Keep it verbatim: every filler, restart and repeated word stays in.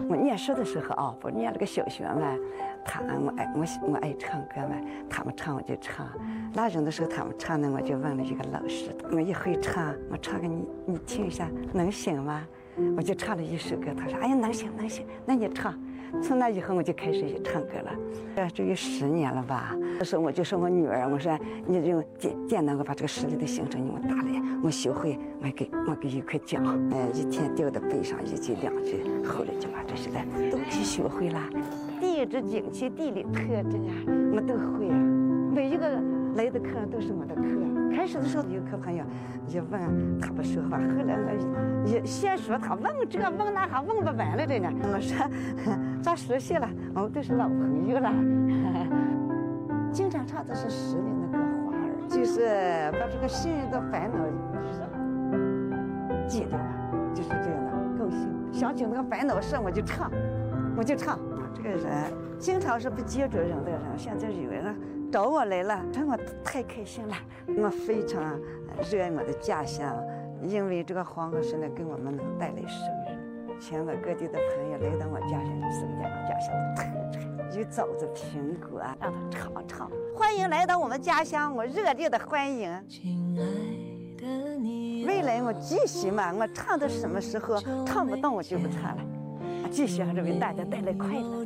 我念书的时候啊，不念了个小学嘛，他我爱我我爱唱歌嘛，他们唱我就唱。拉人的时候他们唱呢，我就问了一个老师，我一会唱，我唱给你你听一下，能行吗？我就唱了一首歌，他说：“哎呀，能行能行，那你唱。”从那以后我就开始唱歌了，这这有十年了吧。那时候我就说我女儿，我说你用简简单我把这个十里的行程你给我打来，我学会，我给我给一块讲，呃，一天掉到背上一句两句，后来就把这些的都给学会了。地质景区、地理特征啊，我都会啊。每一个来的客人都是我的客。开始的时候有个朋友一问他不说话，后来我也先说他问这问那还问不完了，这呢。我说咱熟悉了，我们都是老朋友了。经常唱的是十年的歌花儿，就是把这个心人的烦恼记得了，就是这样的高兴。想起那个烦恼事，我就唱，我就唱。这个人经常是不接触人的人，现在有人找我来了，让我太开心了。我非常热爱我的家乡，因为这个黄河水呢给我们能带来收入。全国各地的朋友来到我家乡，吃我家乡的特产，有枣子、苹果，让他尝尝。欢迎来到我们家乡，我热烈的欢迎。亲爱的你，未来我继续嘛，我唱到什么时候唱不动，我就不唱了，继续还是为大家带来快乐。